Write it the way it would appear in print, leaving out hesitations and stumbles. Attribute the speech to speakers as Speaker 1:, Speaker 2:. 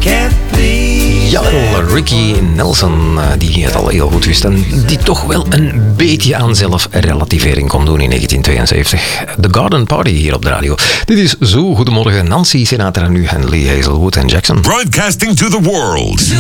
Speaker 1: can't please.
Speaker 2: Jawel, Ricky Nelson, die het al heel goed wist en die toch wel een beetje aan zelfrelativering kon doen in 1972. The Garden Party hier op de radio. Dit is Zo Goedemorgen, Nancy Sinatra nu en Lee Hazelwood en Jackson.
Speaker 3: Broadcasting to the world.